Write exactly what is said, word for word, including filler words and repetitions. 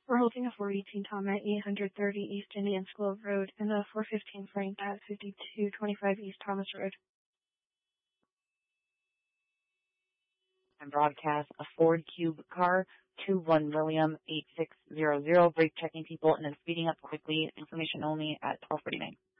We're holding a four eighteen Tom at eight thirty East Indians Grove Road and a four fifteen Frank at fifty-two twenty-five East Thomas Road. And broadcast a Ford Cube car, two one William eight six zero zero, brake checking people and then speeding up quickly. Information only at twelve forty-nine.